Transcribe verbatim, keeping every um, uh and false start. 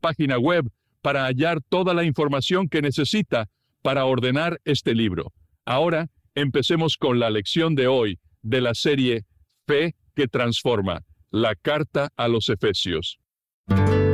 página web para hallar toda la información que necesita para ordenar este libro. Ahora, empecemos con la lección de hoy de la serie Fe que Transforma, la Carta a los Efesios.